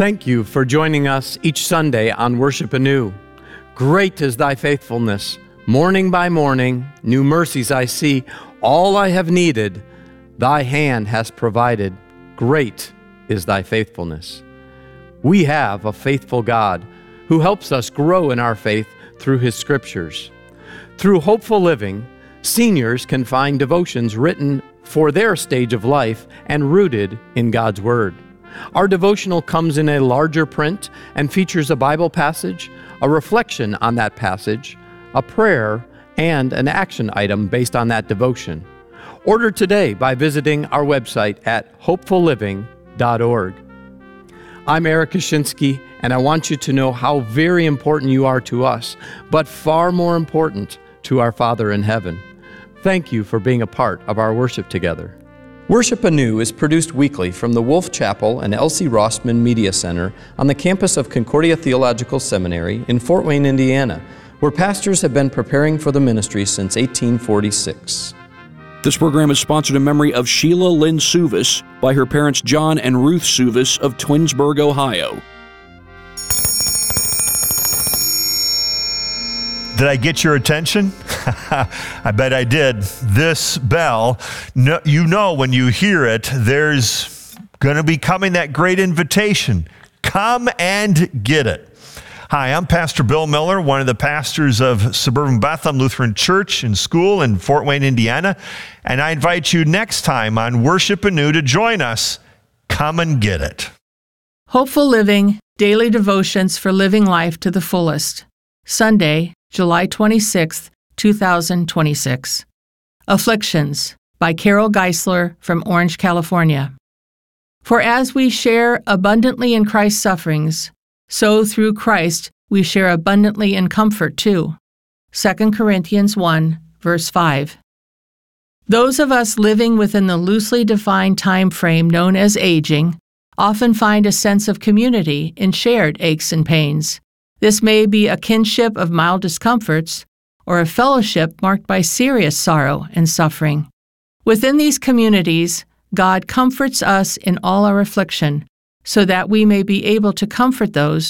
Thank you for joining us each Sunday on Worship Anew. Great is thy faithfulness. Morning by morning, new mercies I see. All I have needed, thy hand has provided. Great is thy faithfulness. We have a faithful God who helps us grow in our faith through his scriptures. Through Hopeful Living, seniors can find devotions written for their stage of life and rooted in God's Word. Our devotional comes in a larger print and features a Bible passage, a reflection on that passage, a prayer, and an action item based on that devotion. Order today by visiting our website at hopefulliving.org. I'm Eric Kaczynski, and I want you to know how very important you are to us, but far more important to our Father in heaven. Thank you for being a part of our worship together. Worship Anew is produced weekly from the Wolf Chapel and L.C. Rossman Media Center on the campus of Concordia Theological Seminary in Fort Wayne, Indiana, where pastors have been preparing for the ministry since 1846. This program is sponsored in memory of Sheila Lynn Suvis by her parents John and Ruth Suvis of Twinsburg, Ohio. Did I get your attention? I bet I did. This bell, you know when you hear it, there's going to be coming that great invitation. Come and get it. Hi, I'm Pastor Bill Miller, one of the pastors of Suburban Bethlehem Lutheran Church and School in Fort Wayne, Indiana, and I invite you next time on Worship Anew to join us. Come and get it. Hopeful Living, Daily Devotions for Living Life to the Fullest. Sunday, July 26, 2026. Afflictions by Carol Geisler from Orange, California. For as we share abundantly in Christ's sufferings, so through Christ we share abundantly in comfort too. 2 Corinthians 1, verse 5. Those of us living within the loosely defined time frame known as aging often find a sense of community in shared aches and pains. This may be a kinship of mild discomforts or a fellowship marked by serious sorrow and suffering. Within these communities, God comforts us in all our affliction, so that we may be able to comfort those